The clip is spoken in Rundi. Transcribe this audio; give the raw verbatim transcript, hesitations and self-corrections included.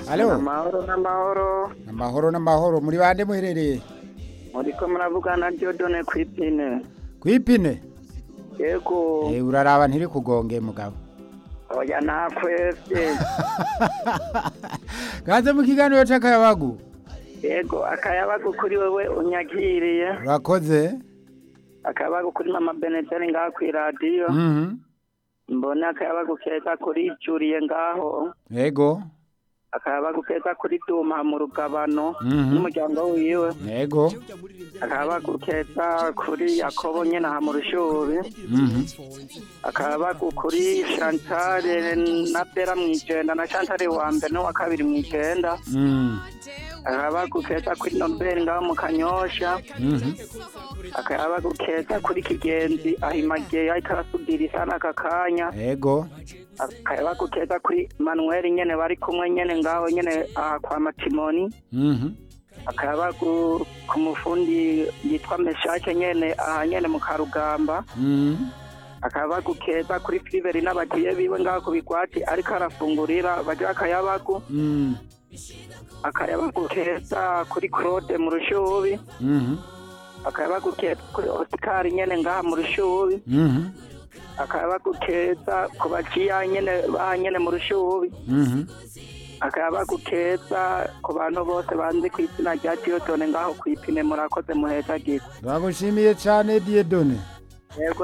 Halo. Amahoro n'amahoro. Amahoro n'amahoro muri bande muherereye? Muriko muravugana Dieudonne kw'ipine. Kw'ipine? Yego. Eh uraraba ntiri kugonge mugabo. Oya nakwese. Kaze mu kiganiro c'akayabagu. Yego akayabagu kuri wewe unyakiriye. Urakoze. Akayabagu kuri mama Benedere ngaho kwi radio. Mhm. Mbona akayabagu keza kuri Juriye ngaho. Yego. Akayabagu keza kuri Duma mu rugabano Mhm. n'umuryango wiwe. Yego. Akayabagu keza kuri Yakobo nyene aha mu Rushubi. Mhm. Akayabagu kuri Chantal na Bera mwijenda na Chantal wa mbere no wa kabiri mwijenda. Mhm. Akayabagu keza kuri Norbert ngaho mu Kanyosha. Mhm. Akayabagu keza kuri Kigenzi ahimageye ariko arasudira isana akakanya. Yego. Akayabagu keza kuri Manuel nyene bari kumwe nyene ngaho nyene aha kwa Matimoni. Mhm. Akayabagu ku mufundi yitwa Meshake nyene aha nyene mu Karugamba. Mhm. Akayabagu keza kuri Filiberi n'abagiye biwe ngaho ku bigwati ariko arafungurira bagira akayabagu. Mhm. Akayabagu keza kuri Claude mu Rushubi. Mhm. Akayabagu keza kuri Oscar nyene ngaha mu Rushubi. Mhm. Akayabagu keza ku baciya nyene ba nyene mu Rushubi. Mhm. Akayabagu keza ku bantu bose banzi kw'izina rya Dieudonne ngaho kw'ipine murakoze muheza giko. Bagushimiye cyane Dieudonne. Yego.